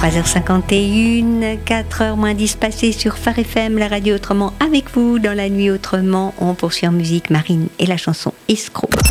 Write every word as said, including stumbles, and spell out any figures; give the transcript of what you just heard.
trois heures cinquante et un, quatre heures moins dix passées sur Phare F M, la radio autrement avec vous dans la nuit autrement. On poursuit en musique Marine et la chanson Escroc.